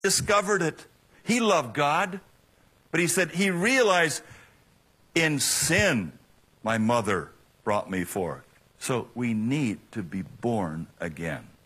discovered it. He loved God, but he said he realized in sin my mother brought me forth. So we need to be born again.